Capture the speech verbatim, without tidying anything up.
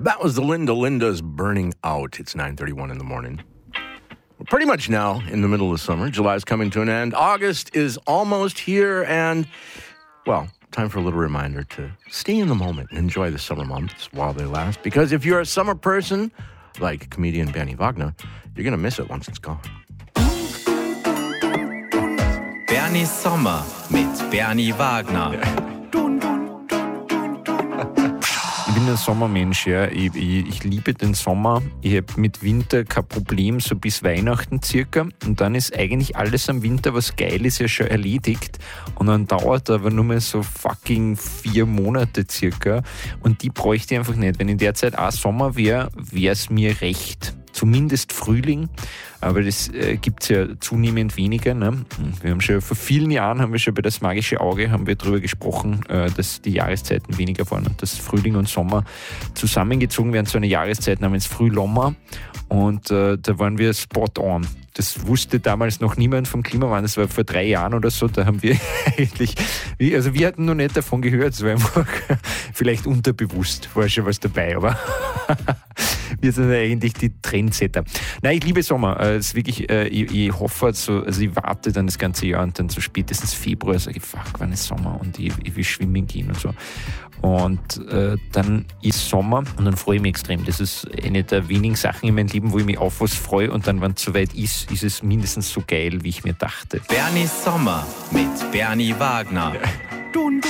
That was the Linda Linda's Burning Out. It's nine thirty-one in the morning. We're pretty much now in the middle of summer. July's coming to an end. August is almost here, and, well, time for a little reminder to stay in the moment and enjoy the summer months while they last. Because if you're a summer person, like comedian Bernie Wagner, you're going to miss it once it's gone. Bernies Sommer mit Bernie Wagner. Ich bin ein Sommermensch, ja. Ich, ich, ich liebe den Sommer. Ich habe mit Winter kein Problem, so bis Weihnachten circa. Und dann ist eigentlich alles am Winter, was geil ist, ja schon erledigt. Und dann dauert aber nur mal so fucking vier Monate circa. Und die bräuchte ich einfach nicht. Wenn in der Zeit auch Sommer wäre, wäre es mir recht. Zumindest Frühling, aber das äh, gibt es ja zunehmend weniger. Ne? Wir haben schon vor vielen Jahren haben wir schon bei das magische Auge haben wir darüber gesprochen, äh, dass die Jahreszeiten weniger waren und dass Frühling und Sommer zusammengezogen werden zu einer Jahreszeit namens Frühlommer und äh, da waren wir spot on. Das wusste damals noch niemand vom Klimawandel, das war vor drei Jahren oder so, da haben wir eigentlich, also wir hatten noch nicht davon gehört, es war einfach vielleicht unterbewusst, war schon was dabei, aber wir sind ja eigentlich die Trendsetter. Nein, ich liebe Sommer, es ist wirklich, ich, ich hoffe, so, also ich warte dann das ganze Jahr und dann so spätestens Februar sage ich, fuck, wann ist Sommer und ich, ich will schwimmen gehen und so. Und äh, dann ist Sommer und dann freue ich mich extrem. Das ist eine der wenigen Sachen in meinem Leben, wo ich mich auf was freue und dann, wenn es soweit ist, ist es mindestens so geil, wie ich mir dachte. Bernies Sommer mit Bernie Wagner.